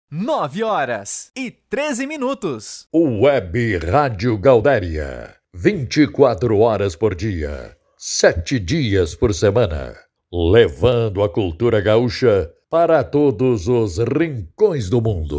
9h13. Web Rádio Gaudéria, 24 horas por dia, 7 dias por semana, levando a cultura gaúcha para todos os rincões do mundo.